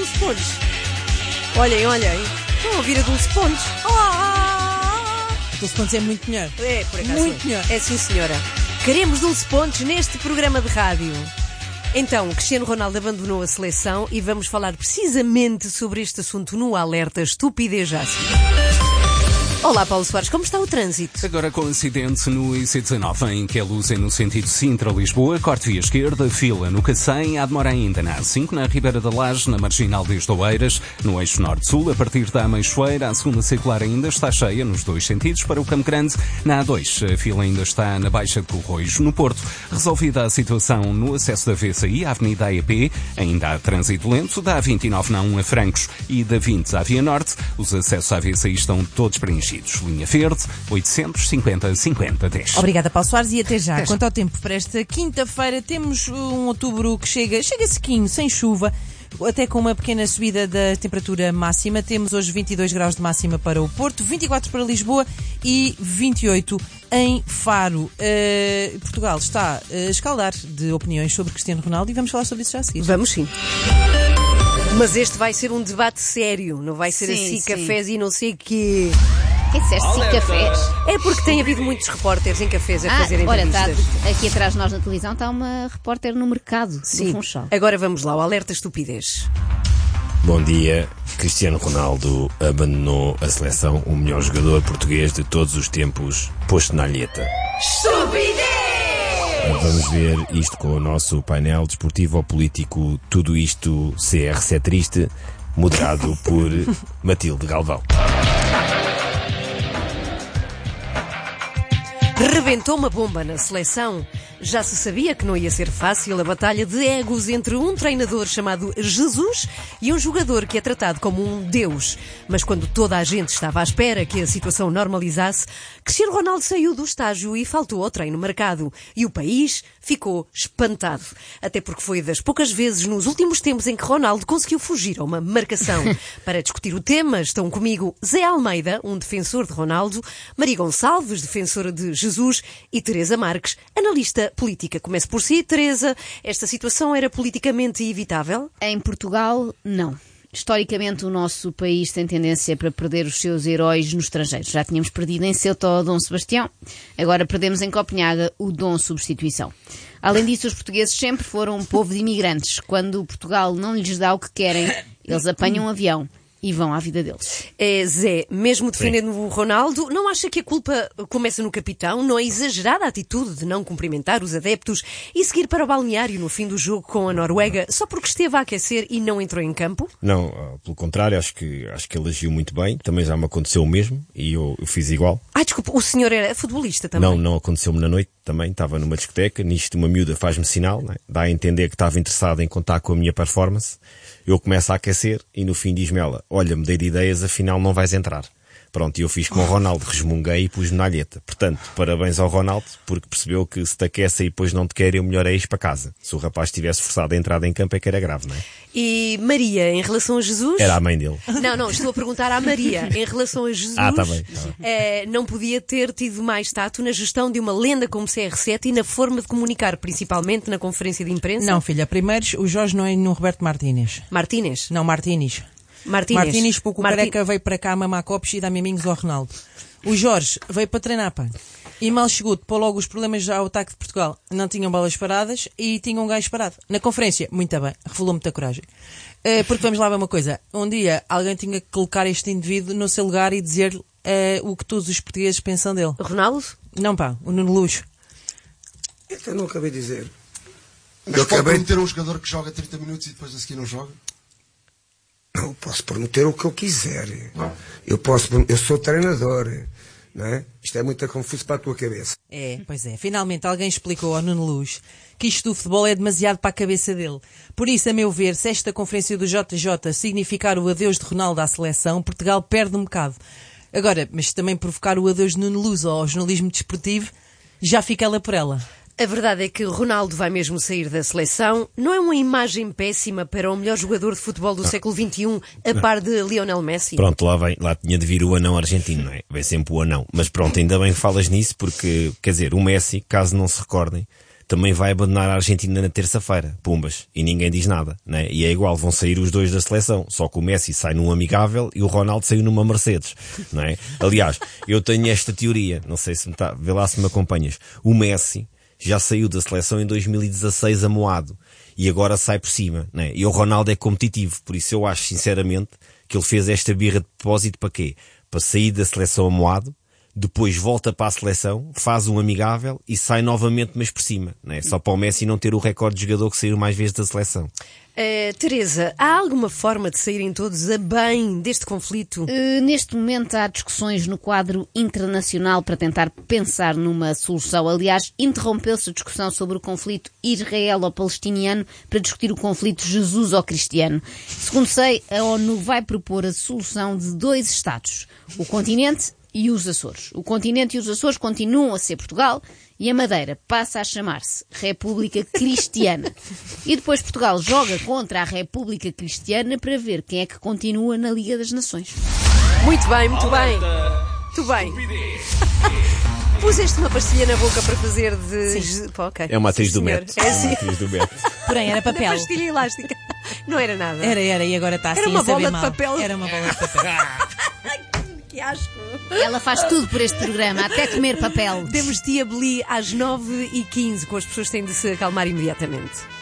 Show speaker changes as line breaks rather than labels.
Dulce Pontes. Olhem. Estão a ouvir a Dulce Pontes.
Dulce Pontes é muito melhor.
É, por acaso.
Muito melhor.
É sim, senhora. Queremos Dulce Pontes neste programa de rádio. Então, Cristiano Ronaldo abandonou a seleção e vamos falar precisamente sobre este assunto no Alerta Estupidez já assim. Olá, Paulo Soares, como está o trânsito?
Agora com acidente no IC19 em Queluz, no sentido Sintra-Lisboa, corte via esquerda, fila no Cacém, há demora ainda na A5, na Ribeira da Laje, na Marginal desde Oeiras, no eixo norte-sul, a partir da Ameixoeira, a segunda circular ainda está cheia nos dois sentidos, para o Campo Grande, na A2, a fila ainda está na Baixa de Corroios, no Porto, resolvida a situação no acesso da VCI, à Avenida AEP, ainda há trânsito lento, da A29 na 1 a Francos e da 20 à Via Norte, os acessos à VCI estão todos preenchidos. Linha Verde, 850-50-10.
Obrigada, Paulo Soares, e até já. Quanto ao tempo para esta quinta-feira, temos um outubro que chega sequinho, sem chuva, até com uma pequena subida da temperatura máxima. Temos hoje 22 graus de máxima para o Porto, 24 para Lisboa e 28 em Faro. Portugal está a escaldar de opiniões sobre Cristiano Ronaldo e vamos falar sobre isso já a seguir.
Vamos sim. Mas este vai ser um debate sério, não vai ser assim cafés e não sei o quê.
Que disseste assim cafés?
É porque tem havido muitos repórteres em cafés a fazerem entrevistas.
Aqui atrás de nós na televisão está uma repórter no mercado do Funchal.
Agora vamos lá, o Alerta Estupidez.
Bom dia. Cristiano Ronaldo abandonou a seleção, o melhor jogador português de todos os tempos, posto na alheta.
Estupidez!
Vamos ver isto com o nosso painel desportivo-político Tudo Isto CRC é Triste, moderado por Matilde Galvão.
Rebentou uma bomba na seleção. Já se sabia que não ia ser fácil a batalha de egos entre um treinador chamado Jesus e um jogador que é tratado como um deus. Mas quando toda a gente estava à espera que a situação normalizasse, Cristiano Ronaldo saiu do estágio e faltou ao treino marcado. E o país ficou espantado. Até porque foi das poucas vezes nos últimos tempos em que Ronaldo conseguiu fugir a uma marcação. Para discutir o tema estão comigo Zé Almeida, um defensor de Ronaldo, Maria Gonçalves, defensora de Jesus, e Teresa Marques, analista política. Comece por si, Teresa. Esta situação era politicamente evitável?
Em Portugal, não. Historicamente, o nosso país tem tendência para perder os seus heróis no estrangeiro. Já tínhamos perdido em Ceuta o Dom Sebastião, agora perdemos em Copenhaga o Dom Substituição. Além disso, os portugueses sempre foram um povo de imigrantes. Quando Portugal não lhes dá o que querem, eles apanham um avião e vão à vida deles.
Zé, mesmo defendendo o Ronaldo, não acha que a culpa começa no capitão? Não é exagerada a atitude de não cumprimentar os adeptos e seguir para o balneário no fim do jogo com a Noruega só porque esteve a aquecer e não entrou em campo?
Não, pelo contrário, acho que ele agiu muito bem. Também já me aconteceu o mesmo e eu fiz igual.
Desculpa, o senhor era futebolista também?
Não aconteceu-me na noite também. Estava numa discoteca, nisto uma miúda faz-me sinal, né? Dá a entender que estava interessada em contar com a minha performance. Eu começo a aquecer e no fim diz-me ela: olha, mudei de ideias, afinal não vais entrar. Pronto, e eu fiz como o Ronaldo, resmunguei e pus-me na alheta. Portanto, parabéns ao Ronaldo, porque percebeu que se te aquece e depois não te quer, o melhor é ir para casa. Se o rapaz tivesse forçado a entrada em campo é que era grave, não é?
E Maria, em relação a Jesus?
Era a mãe dele.
Não, estou a perguntar à Maria. Em relação a Jesus,
tá bem.
Não podia ter tido mais tato na gestão de uma lenda como CR7 e na forma de comunicar, principalmente na conferência de imprensa?
Não, filha, primeiro o Jorge não é nenhum Roberto Martínez.
Martínez?
Não, Martínez. Martínez, porque o careca veio para cá mamar copos e dar miminhos ao Ronaldo. O Jorge veio para treinar, pá. E mal chegou, pôs logo os problemas já ao ataque de Portugal. Não tinham bolas paradas e tinham um gajo parado. Na conferência, muito bem, revelou muita coragem. Porque vamos lá ver uma coisa. Um dia alguém tinha que colocar este indivíduo no seu lugar e dizer o que todos os portugueses pensam dele.
Ronaldo?
Não, pá, o Nuno Luz.
Então não acabei de dizer.
Mas pode prometer um jogador que joga 30 minutos e depois a seguir não joga?
Não, posso prometer o que eu quiser. Eu sou treinador, não é? Isto é muito confuso para a tua cabeça.
Pois é. Finalmente alguém explicou ao Nuno Luz que isto do futebol é demasiado para a cabeça dele. Por isso, a meu ver, se esta conferência do JJ significar o adeus de Ronaldo à seleção, Portugal perde um bocado. Agora, mas também provocar o adeus de Nuno Luz ao jornalismo desportivo, já fica ela por ela.
A verdade é que Ronaldo vai mesmo sair da seleção. Não é uma imagem péssima para o melhor jogador de futebol do século XXI, a par de Lionel Messi?
Pronto, lá tinha de vir o anão argentino, não é? Vem sempre o anão. Mas pronto, ainda bem que falas nisso porque, quer dizer, o Messi, caso não se recordem, também vai abandonar a Argentina na terça-feira, pumbas, e ninguém diz nada, né? E é igual, vão sair os dois da seleção, só que o Messi sai num amigável e o Ronaldo saiu numa Mercedes, não é? Aliás, eu tenho esta teoria, não sei se vê lá se me acompanhas, o Messi já saiu da seleção em 2016 amoado e agora sai por cima, né? E o Ronaldo é competitivo, por isso eu acho sinceramente que ele fez esta birra de propósito para quê? Para sair da seleção amoado, depois volta para a seleção, faz um amigável e sai novamente, mas por cima, né? Só para o Messi não ter o recorde de jogador que saiu mais vezes da seleção.
Teresa, há alguma forma de saírem todos a bem deste conflito?
Neste momento há discussões no quadro internacional para tentar pensar numa solução. Aliás, interrompeu-se a discussão sobre o conflito israelo-palestiniano para discutir o conflito Jesus-cristiano. Segundo sei, a ONU vai propor a solução de 2 Estados, o continente e os Açores. O continente e os Açores continuam a ser Portugal e a Madeira passa a chamar-se República Cristiana. E depois Portugal joga contra a República Cristiana para ver quem é que continua na Liga das Nações.
Muito bem, muito bem. Muito bem. Puseste uma pastilha na boca para fazer de... Pô, okay.
É uma atriz do Met.
É assim.
Uma atriz do Met.
Porém, era papel.
Uma pastilha elástica. Não era nada.
Era, e agora está assim
era uma
a saber
bola
mal.
de papel.
Era uma bola de papel.
Que asco.
Ela faz tudo por este programa, até comer papel.
Temos Tia Beli às 9h15, com as pessoas têm de se acalmar imediatamente.